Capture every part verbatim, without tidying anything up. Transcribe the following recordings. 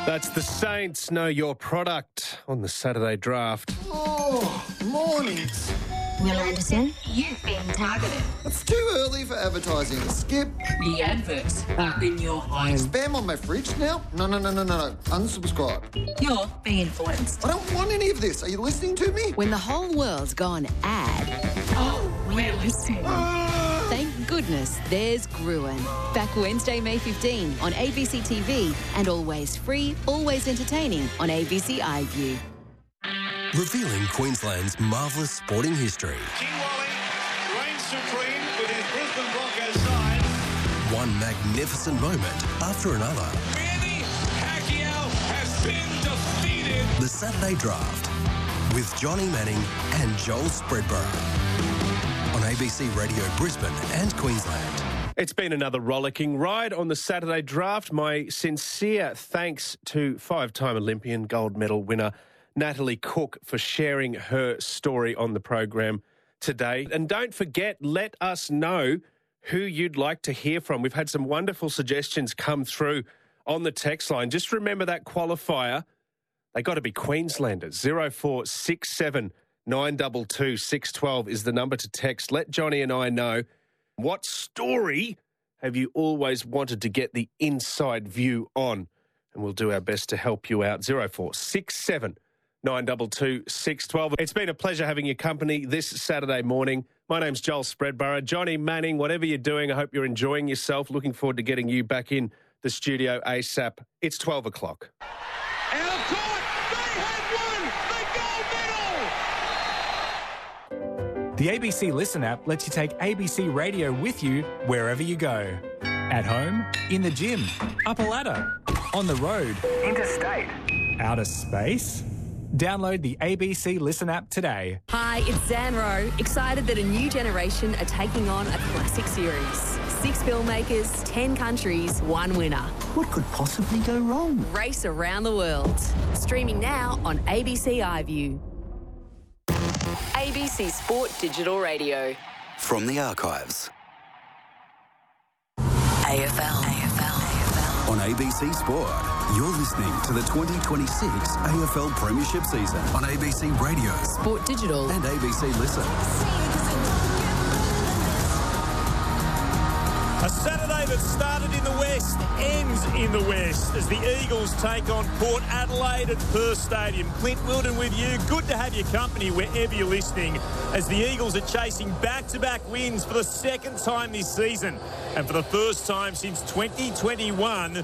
That's the Saints Know Your Product on the Saturday Draft. Oh, mornings. Will Anderson, you've been targeted. It's too early for advertising. Skip. The adverts are in your home. Spam on my fridge now? No, no, no, no, no, no. Unsubscribe. You're being influenced. I don't want any of this. Are you listening to me? When the whole world's gone ad. Oh, we're listening. Thank goodness there's Gruen. Back Wednesday, May fifteenth on A B C T V and always free, always entertaining on A B C iView. Revealing Queensland's marvellous sporting history. King Wally reigns supreme with his Brisbane Broncos side. One magnificent moment after another. Manny Pacquiao has been defeated. The Saturday Draft with Johnny Manning and Joel Spreadborough on A B C Radio Brisbane and Queensland. It's been another rollicking ride on the Saturday Draft. My sincere thanks to five-time Olympian gold medal winner Natalie Cook for sharing her story on the program today. And don't forget, let us know who you'd like to hear from. We've had some wonderful suggestions come through on the text line. Just remember that qualifier. They got to be Queenslanders. zero four six seven nine two two six one two is the number to text. Let Johnny and I know, what story have you always wanted to get the inside view on? And we'll do our best to help you out. zero four six seven nine two two six one two. It's been a pleasure having your company this Saturday morning. My name's Joel Spreadborough. Johnny Manning, whatever you're doing, I hope you're enjoying yourself. Looking forward to getting you back in the studio ASAP. It's twelve o'clock. And of course, they have won the gold medal. The A B C Listen app lets you take A B C Radio with you wherever you go. At home, in the gym, up a ladder, on the road, interstate, outer space. Download the A B C Listen app today. Hi, it's Zanro. Excited that a new generation are taking on a classic series. Six filmmakers, ten countries, one winner. What could possibly go wrong? Race around the world. Streaming now on A B C iView. A B C Sport Digital Radio. From the archives. A F L. A F L. A F L. On A B C Sport, you're listening to the twenty twenty-six A F L Premiership season on A B C Radio, Sport Digital, and A B C Listen. A Saturday that started in the West ends in the West as the Eagles take on Port Adelaide at Perth Stadium. Clint Wilden with you. Good to have your company wherever you're listening as the Eagles are chasing back-to-back wins for the second time this season. And for the first time since twenty twenty-one,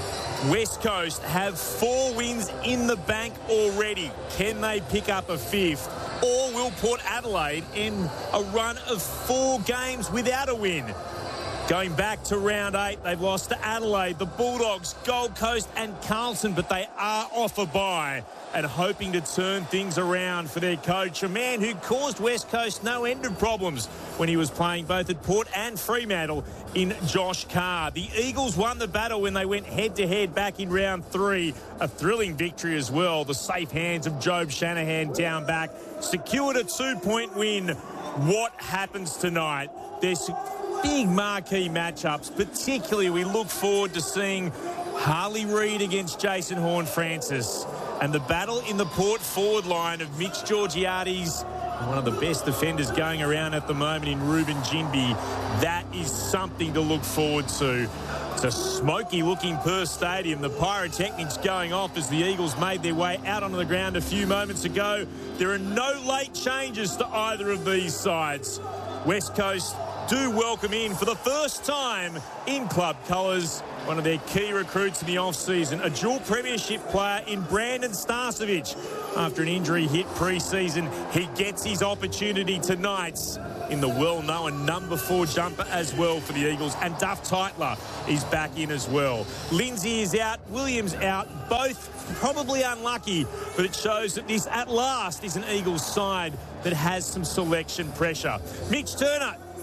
West Coast have four wins in the bank already. Can they pick up a fifth? Or will Port Adelaide end a run of four games without a win? Going back to round eight, they've lost to Adelaide, the Bulldogs, Gold Coast and Carlton, but they are off a bye and hoping to turn things around for their coach, a man who caused West Coast no end of problems when he was playing both at Port and Fremantle in Josh Carr. The Eagles won the battle when they went head-to-head back in round three. A thrilling victory as well. The safe hands of Job Shanahan down back secured a two-point win. What happens tonight? There's big marquee matchups, particularly we look forward to seeing Harley Reid against Jason Horne-Francis and the battle in the Port forward line of Mitch Georgiades, one of the best defenders going around at the moment in Ruben Jinbi. That is something to look forward to. It's a smoky-looking Perth Stadium. The pyrotechnics going off as the Eagles made their way out onto the ground a few moments ago. There are no late changes to either of these sides. West Coast do welcome in for the first time in club colours one of their key recruits in the off-season, a dual premiership player in Brandon Starcevic. After an injury hit pre-season, he gets his opportunity tonight in the well-known number four jumper as well for the Eagles. And Duff Tytler is back in as well. Lindsay is out, Williams out, both probably unlucky, but it shows that this at last is an Eagles side that has some selection pressure. Mitch Turner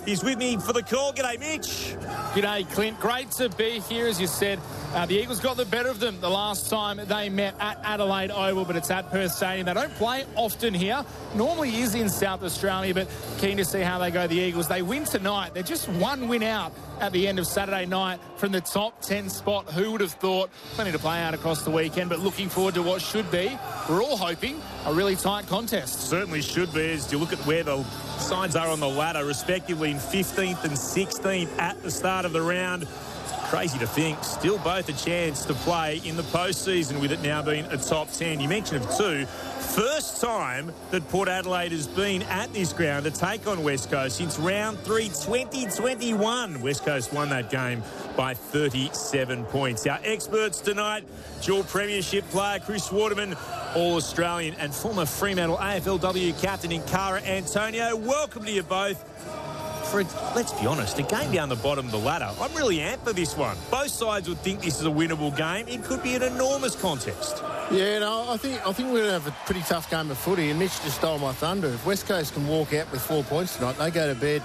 He's with me for the call. G'day, Mitch. G'day, Clint. Great to be here, as you said. Uh, the Eagles got the better of them the last time they met at Adelaide Oval, but it's at Perth Stadium. They don't play often here. Normally is in South Australia, but keen to see how they go, the Eagles. They win tonight. They're just one win out at the end of Saturday night from the top ten spot. Who would have thought? Plenty to play out across the weekend, but looking forward to what should be, we're all hoping, a really tight contest. Certainly should be, as you look at where the sides are on the ladder, respectively in fifteenth and sixteenth at the start of the round. Crazy to think, still both a chance to play in the postseason, with it now being a top ten. You mentioned it too. First time that Port Adelaide has been at this ground to take on West Coast since round three twenty twenty-one. West Coast won that game by thirty-seven points. Our experts tonight, dual premiership player Chris Waterman, All-Australian and former Fremantle A F L W captain in Cara Antonio. Welcome to you both. For a, let's be honest, a game down the bottom of the ladder. I'm really amped for this one. Both sides would think this is a winnable game. It could be an enormous contest. Yeah, no, I think I think we're going to have a pretty tough game of footy, and Mitch just stole my thunder. If West Coast can walk out with four points tonight, they go to bed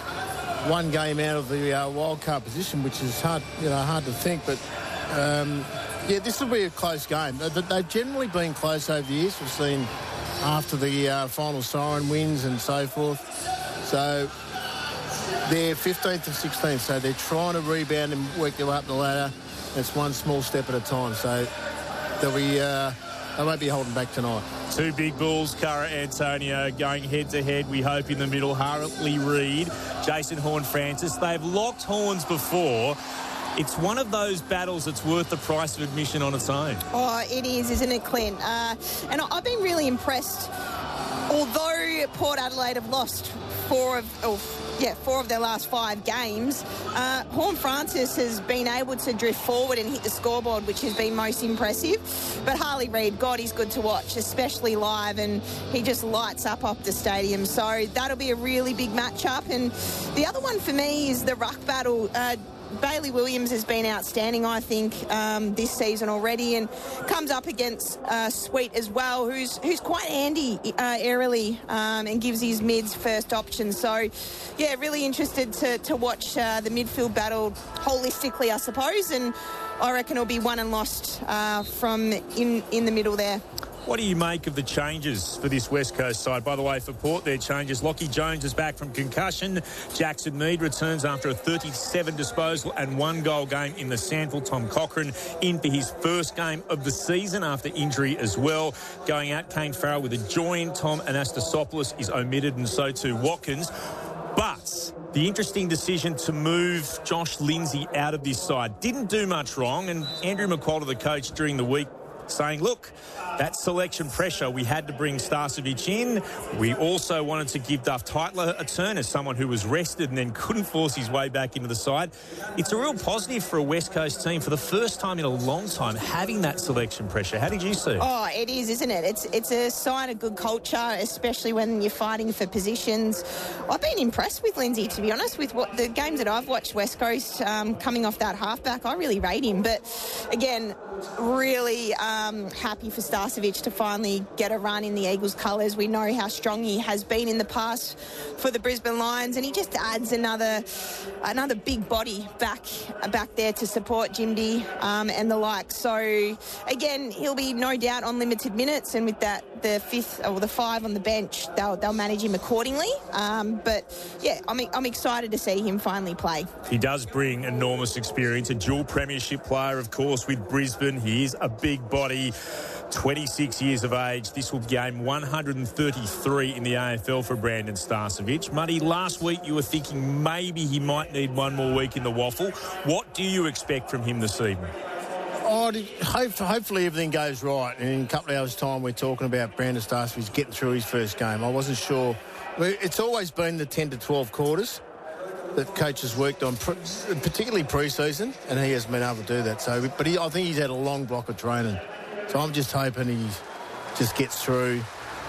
one game out of the uh, wild card position, which is hard, you know, hard to think. But um, yeah, this will be a close game. They've generally been close over the years. We've seen after the uh, final siren wins and so forth. So they're fifteenth and sixteenth, so they're trying to rebound and work their way up the ladder. It's one small step at a time, so they'll be, uh, they won't be holding back tonight. Two big bulls, Cara Antonio, going head-to-head, we hope, in the middle. Hartley Reid, Jason Horne-Francis. They've locked horns before. It's one of those battles that's worth the price of admission on its own. Oh, it is, isn't it, Clint? Uh, and I've been really impressed. Although Port Adelaide have lost four of... Oh, Yeah, four of their last five games. Uh, Horne-Francis has been able to drift forward and hit the scoreboard, which has been most impressive. But Hartley Reid, God, he's good to watch, especially live, and he just lights up off the stadium. So that'll be a really big matchup. And the other one for me is the ruck battle. Uh, Bailey Williams has been outstanding, I think, um, this season already, and comes up against uh, Sweet as well, who's who's quite handy uh, aerially um, and gives his mids first option. So, yeah, really interested to, to watch uh, the midfield battle holistically, I suppose, and I reckon it'll be won and lost uh, from in, in the middle there. What do you make of the changes for this West Coast side? By the way, for Port, their changes. Lockie Jones is back from concussion. Jackson Mead returns after a thirty-seven disposal and one goal game in the Sandville. Tom Cochrane in for his first game of the season after injury as well. Going out, Kane Farrell with a join. Tom Anastasopoulos is omitted, and so too Watkins. But the interesting decision to move Josh Lindsay out of this side didn't do much wrong, and Andrew McQualter, the coach, during the week, saying, look, that selection pressure, we had to bring Starcevic in. We also wanted to give Duff Tytler a turn as someone who was rested and then couldn't force his way back into the side. It's a real positive for a West Coast team for the first time in a long time having that selection pressure. How did you see it? Oh, it is, isn't it? It's it's a sign of good culture, especially when you're fighting for positions. I've been impressed with Lindsay, to be honest, with what the games that I've watched West Coast um, coming off that halfback. I really rate him. But again, really um, happy for Starcevic to finally get a run in the Eagles colours. We know how strong he has been in the past for the Brisbane Lions, and he just adds another another big body back back there to support Jimby um, and the like. So again, he'll be no doubt on limited minutes, and with that the fifth or the five on the bench, they'll they'll manage him accordingly. Um, but yeah, I'm I'm excited to see him finally play. He does bring enormous experience, a dual premiership player, of course, with Brisbane. He is a big body. twenty-six years of age. This will game one hundred thirty-three in the A F L for Brandon Starcevic. Muddy, last week you were thinking maybe he might need one more week in the waffle. What do you expect from him this evening? Oh, hope, hopefully everything goes right. And in a couple of hours' time, we're talking about Brandon Starcevic getting through his first game. I wasn't sure. It's always been the ten to twelve quarters that coaches worked on, particularly pre-season, and he hasn't been able to do that. So, but he, I think he's had a long block of training. So I'm just hoping he just gets through.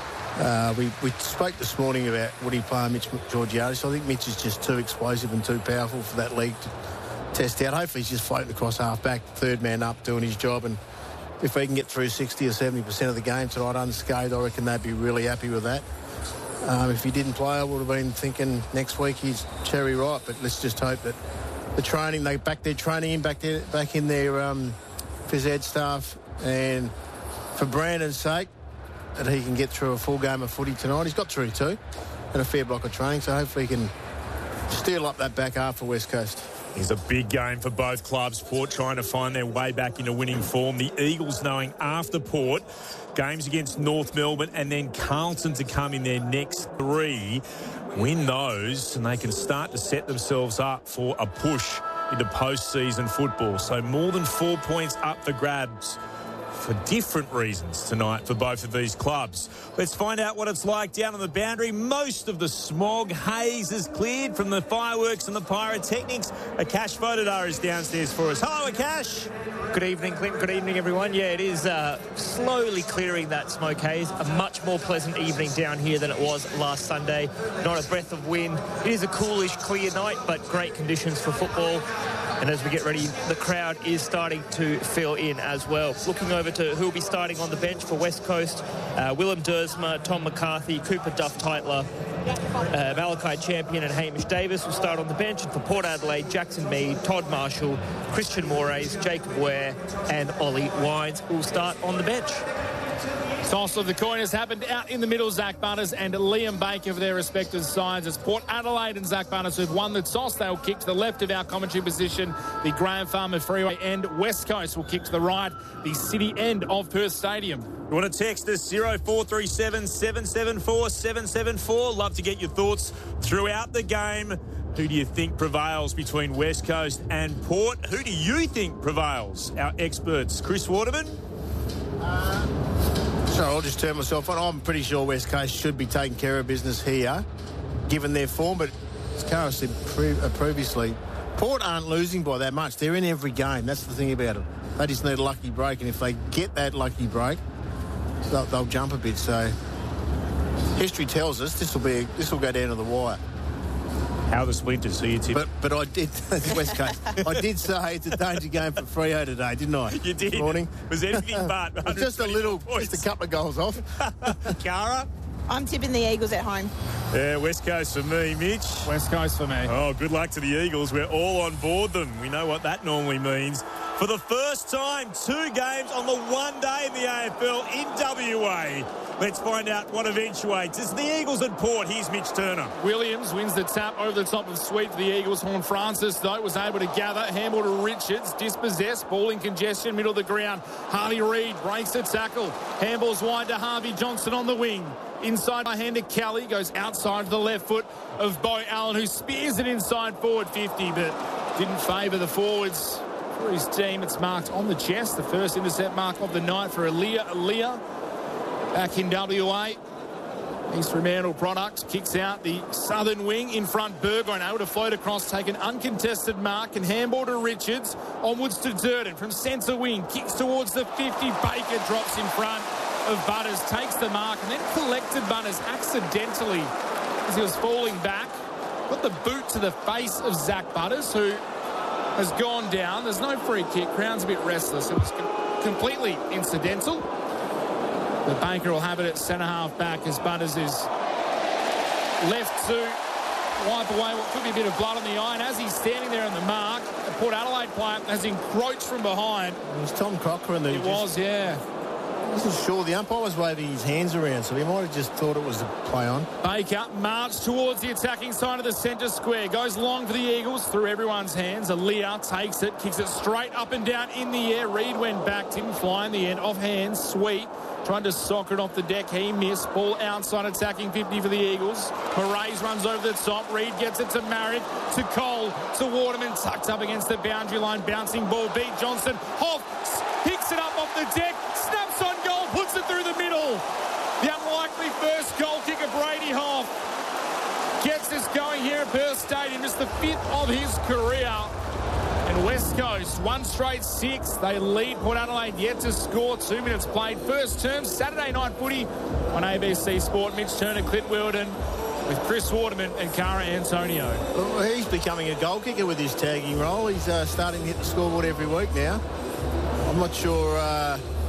Uh, we, we spoke this morning about would he play Mitch Georgiades. I think Mitch is just too explosive and too powerful for that league to test out. Hopefully he's just floating across half-back, third man up, doing his job. And if he can get through sixty or seventy percent of the game tonight unscathed, I reckon they'd be really happy with that. Um, if he didn't play, I would have been thinking next week he's cherry ripe. But let's just hope that the training, they back their training in, back there, back in their um, phys ed staff, and for Brandon's sake, that he can get through a full game of footy tonight. He's got through two, and a fair block of training, so hopefully he can steal up that back half for West Coast. It's a big game for both clubs. Port trying to find their way back into winning form. The Eagles knowing after Port, games against North Melbourne and then Carlton to come in their next three. Win those and they can start to set themselves up for a push into post-season football. So more than four points up for grabs for different reasons tonight for both of these clubs. Let's find out what it's like down on the boundary. Most of the smog haze is cleared from the fireworks and the pyrotechnics. Akash Vodadar is downstairs for us. Hello, Akash. Good evening, Clint. Good evening, everyone. Yeah, it is uh, slowly clearing that smoke haze. A much more pleasant evening down here than it was last Sunday. Not a breath of wind. It is a coolish, clear night, but great conditions for football. And as we get ready, the crowd is starting to fill in as well. Looking over to who will be starting on the bench for West Coast. Uh, Willem Dersma, Tom McCarthy, Cooper Duff-Tytler, uh, Malachi Champion and Hamish Davis will start on the bench. And for Port Adelaide, Jackson Mead, Todd Marshall, Christian Moraes, Jacob Ware and Ollie Wines will start on the bench. Toss of the coin has happened out in the middle. Zach Butters and Liam Baker for their respective sides. It's Port Adelaide and Zach Butters who've won the toss. They'll kick to the left of our commentary position, the Graham Farmer Freeway end. West Coast will kick to the right, the city end of Perth Stadium. You want to text us zero four three seven, seven seven four, seven seven four. Love to get your thoughts throughout the game. Who do you think prevails between West Coast and Port? Who do you think prevails? Our experts, Chris Waterman. Uh, so I'll just turn myself on. I'm pretty sure West Coast should be taking care of business here, given their form. But as Cara said pre- uh, previously, Port aren't losing by that much. They're in every game. That's the thing about it. They just need a lucky break, and if they get that lucky break, they'll, they'll jump a bit. So history tells us this will be this will go down to the wire. How the Splinters, so you tip. But but I did West Coast. I did say it's a danger game for Freo today, didn't I? You did. This morning. Was anything but just a little, points. Just a couple of goals off. Cara. I'm tipping the Eagles at home. Yeah, West Coast for me, Mitch. West Coast for me. Oh, good luck to the Eagles. We're all on board them. We know what that normally means. For the first time, two games on the one day in the A F L in W A. Let's find out what eventuates. It's the Eagles at Port. Here's Mitch Turner. Williams wins the tap over the top of Sweet for the Eagles. Horn Francis, though, was able to gather. Handball to Richards, dispossessed. Ball in congestion, middle of the ground. Harley Reid breaks the tackle. Handball's wide to Harvey Johnson on the wing. Inside by hand to Kelly. Goes outside to the left foot of Bo Allen, who spears it inside forward fifty, but didn't favour the forwards. For his team, it's marked on the chest. The first intercept mark of the night for Aaliyah. Aaliyah back in W A. East Fremantle product. Kicks out the southern wing. In front, Burgoyne able to float across, take an uncontested mark, and handball to Richards. Onwards to Durden from centre wing. Kicks towards the fifty. Baker drops in front of Butters. Takes the mark and then collected Butters accidentally as he was falling back. Got the boot to the face of Zach Butters, who has gone down. There's no free kick. Crown's a bit restless. It was com- completely incidental. The Baker will have it at centre-half back as Butters is left to wipe away what could be a bit of blood on the eye. And as he's standing there on the mark, the Port Adelaide player has encroached from behind. It was Tom Cochrane. It was, yeah. I wasn't sure. The umpire was waving his hands around, so he might have just thought it was a play on. Baker marched towards the attacking side of the centre square. Goes long for the Eagles through everyone's hands. Aaliyah takes it, kicks it straight up and down in the air. Reid went back, didn't fly in the end. Off hands, Sweet. Tried to sock it off the deck. He missed. Ball outside, attacking fifty for the Eagles. Moraes runs over the top. Reid gets it to Marriott, to Cole, to Waterman. Tucked up against the boundary line. Bouncing ball. Beat Johnson. Hoff picks it up off the deck. Snaps on goal. Puts it through the middle. The unlikely first goal kicker, Brady Hoff, gets us going here at Perth Stadium. It's the fifth of his career. And West Coast, one straight six. They lead Port Adelaide yet to score. Two minutes played. First term, Saturday night footy on A B C Sport. Mitch Turner, Clint Wilden with Chris Waterman and Cara Antonio. Well, he's becoming a goal kicker with his tagging role. He's uh, starting to hit the scoreboard every week now. I'm not sure uh,